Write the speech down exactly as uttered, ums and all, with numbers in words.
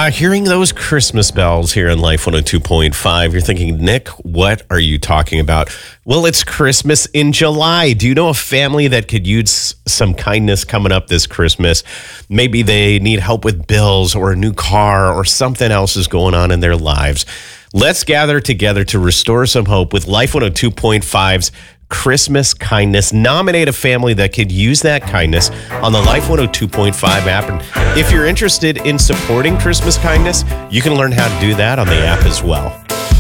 Yeah, hearing those Christmas bells here in Life one oh two point five, you're thinking, Nick, what are you talking about? Well, it's Christmas in July. Do you know a family that could use some kindness coming up this Christmas? Maybe they need help with bills or a new car or something else is going on in their lives. Let's gather together to restore some hope with Life one oh two point five's Christmas Kindness. Nominate a family that could use that kindness on the Life one oh two point five app. And if you're interested in supporting Christmas kindness, you can learn how to do that on the app as well.